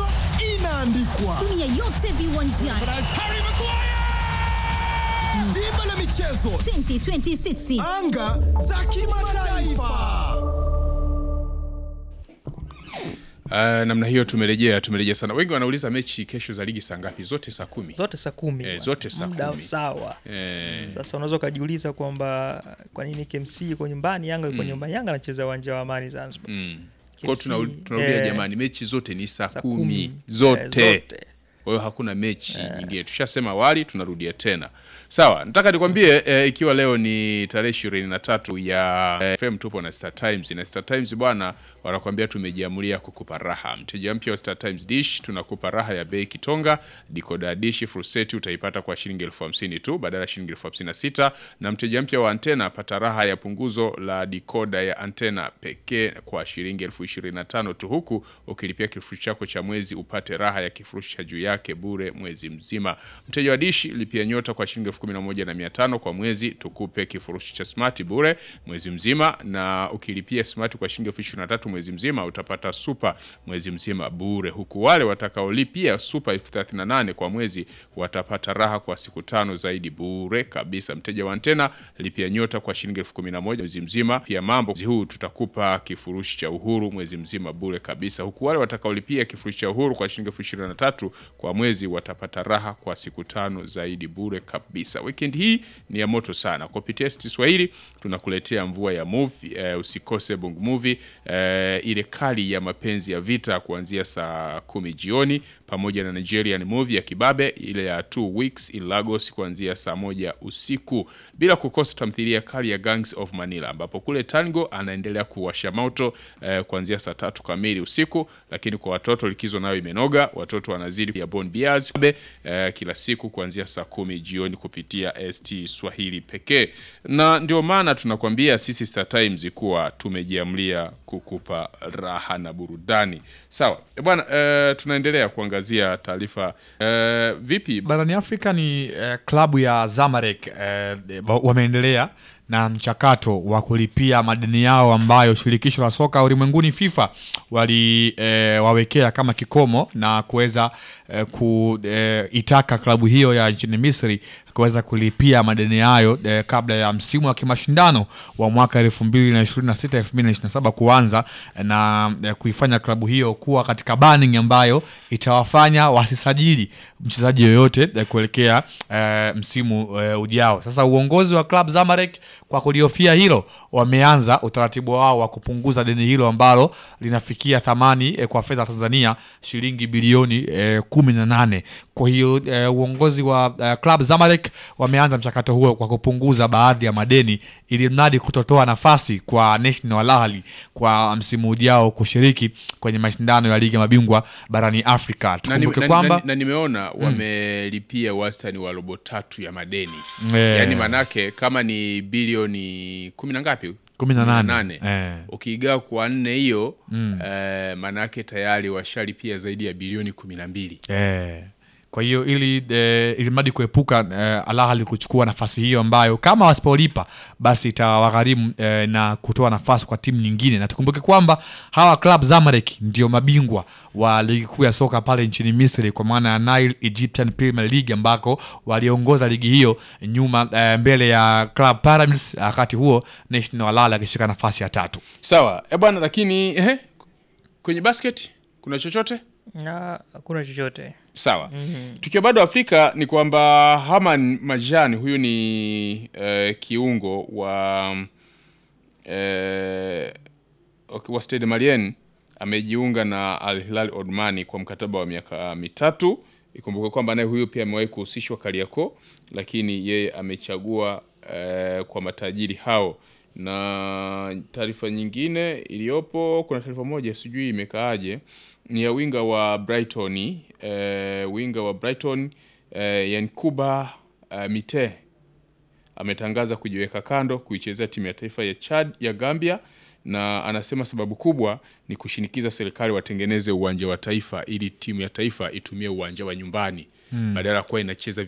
michezo inaandikwa. Dunia yote viwanjani. Dimba la michezo 2026. Anga za kimataifa. Namna hiyo tumerejea sana. Wengi wanauliza mechi kesho za ligi saa ngapi? Zote saa 10. Zote saa 10. Zote saa 10. Muda sawa. Sasa unaweza kujiuliza kwamba kwa nini KMC yuko nyumbani, Yanga yuko nyumbani. Yanga anacheza uwanja wa Amani Zanzibar. Kwa tunarudia jamani, mechi zote ni saa 10. Zote. Kwa hiyo hakuna mechi nyingine. Tushasema awali, tunarudia tena. Sawa, nataka nikwambie ikiwa leo ni tarehe 23 ya FM tupo na Star Times. Na Star Times bwana wanakuambia tumejiamulia kukupa raha. Mteja mpya wa Star Times Dish tunakupa raha ya bei kitonga. Decoder dish full set utaipata kwa shilingi 50,000 tu badala ya shilingi 56,000, na mteja mpya wa antena pata raha ya punguzo la decoder ya antena pekee kwa shilingi 25,000 tu, huku ukilipia kifurushi chako cha mwezi upate raha ya kifurushi cha juu yake bure mwezi mzima. Mteja wa dish lipia nyota kwa shilingi 11,500 kwa mwezi, tukupe kifurushi cha smart bure mwezi mzima, na ukilipia smart kwa shilingi 23,000 mwezi mzima utapata super mwezi mzima bure, huku wale watakaolipia super 38,000 kwa mwezi watapata raha kwa siku 5 zaidi bure kabisa. Mteja wa antena lipia nyota kwa shilingi 11,000 mwezi mzima. Pia mambo huu tutakupa kifurushi cha uhuru mwezi mzima bure kabisa, huku wale watakaolipia kifurushi cha uhuru kwa shilingi 23,000 kwa mwezi watapata raha kwa siku 5 zaidi bure kabisa. Weekend hii ni ya moto sana. Kupitia ST Swahili tunakuletea mvua ya movie. Usikose Bongo Movie, ile kali ya mapenzi ya vita kuanzia saa 10 jioni, pamoja na Nigerian movie ya kibabe ile ya 2 weeks in Lagos kuanzia saa 1 usiku, bila kukosa tamthilia kali ya Gangs of Manila ambapo kule Tango anaendelea kuwasha moto kuanzia saa 3 kamili usiku. Lakini kwa watoto likizo nayo imenoga, watoto wanazidi ya Bon Bias kila siku kuanzia saa 10 jioni kupitia ST Swahili pekee. Na ndio maana tunakwambia sisi Star Times kuwa tumejiamlia kukupa raha na burudani. Sawa. Bwana tunaendelea kuangazia taarifa vipi barani Afrika. Ni klabu ya Zamalek wameendelea na mchakato wa kulipia madeni yao ambayo shirikisho la soka ulimwenguni FIFA wawekea kama kikomo, na kuweza kuitaka klabu hiyo ya nchini Misri kuweza kulipia madeni hayo kabla ya msimu wa kimashindano wa mwaka 2026-2027 kuanza, na kuifanya klabu hiyo kuwa katika banning ambayo itawafanya wasisajili mchezaji yoyote kuelekea msimu ujao. Sasa uongozi wa klabu Zamalek kwa kulihofia hilo wameanza utaratibu wao wa kupunguza deni hilo ambalo linafikia thamani kwa fedha Tanzania shilingi bilioni 18. Kwa hiyo uongozi wa klabu Zamalek wameanza mchakato huo kwa kupunguza baadhi ya madeni ili mradi kutotoa nafasi kwa National Al Ahly kwa msimu ujao kushiriki kwenye mashindano ya ligi ya mabingwa barani Afrika. Tukumbuke kwamba na nimeona wamelipia wastani wa robo 3 ya madeni. Yaani manake kama ni bilioni 10 na ngapi? 18. Ukiigawa kwa 4 hiyo manake tayari washalipia zaidi ya bilioni 12. Kwa hiyo ili mradi kuepuka Al Ahly kuchukua nafasi hiyo ambayo kama wasipolipa basi itawagharimu na kutoa nafasi kwa timu nyingine. Na tukumbuke kwamba hawa club Zamalek ndio mabingwa wa ligi kuu ya soka pale nchini Misri kwa maana ya Nile Egyptian Premier League, ambako waliongoza ligi hiyo nyuma mbele ya Club Pyramids, wakati huo National Al Ahly akishika nafasi ya 3. Sawa. Bwana, lakini kwenye basket kuna chochote? Hakuna chochote. Sawa. Tukiwa bado Afrika ni kwamba Haman Majani, huyu ni kiungo wa Stade Malien, amejiunga na Al Hilal Omani kwa mkataba wa miaka 3. Ikumbuke kwamba naye huyu pia amewahi kuhusishwa Kariakoo, lakini yeye amechagua kwa matajiri hao. Na taarifa nyingine iliyopo, kuna taarifa moja sijui imekaaje, ni ya winga wa Brighton Yankuba Mite ametangaza kujiweka kando kuichezea timu ya taifa ya Chad ya Gambia, na anasema sababu kubwa ni kushinikiza serikali watengeneze uwanja wa taifa ili timu ya taifa itumie uwanja wa nyumbani badala ya kuwa inacheza